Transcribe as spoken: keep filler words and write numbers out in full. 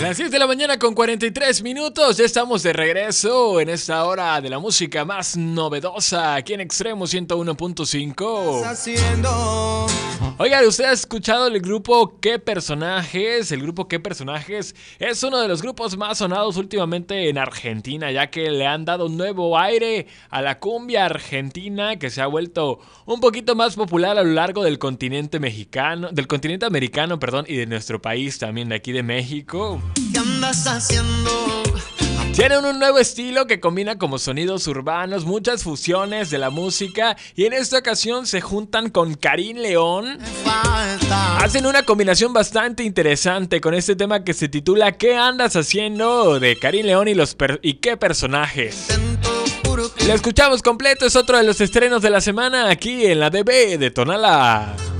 Las seis de la mañana con cuarenta y tres minutos, ya estamos de regreso en esta hora de la música más novedosa aquí en Extremo ciento uno punto cinco. Oigan, ¿usted ha escuchado el grupo ¿Qué Personajes? El grupo ¿Qué Personajes? Es uno de los grupos más sonados últimamente en Argentina, ya que le han dado un nuevo aire a la cumbia argentina que se ha vuelto un poquito más popular a lo largo del continente mexicano, del continente americano, perdón, y de nuestro país también, de aquí de México. ¿Qué andas haciendo? Tienen un nuevo estilo que combina como sonidos urbanos, muchas fusiones de la música, y en esta ocasión se juntan con Karin León. Hacen una combinación bastante interesante con este tema que se titula ¿Qué andas haciendo? De Karin León y los per- y qué personajes. Lo escuchamos completo, es otro de los estrenos de la semana aquí en la D B de Tonala.